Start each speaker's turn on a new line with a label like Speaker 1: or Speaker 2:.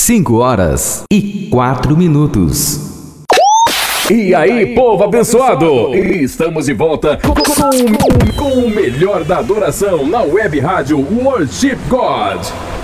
Speaker 1: 5h04.
Speaker 2: E aí, povo abençoado! Estamos de volta com o melhor da adoração na web rádio Worship God.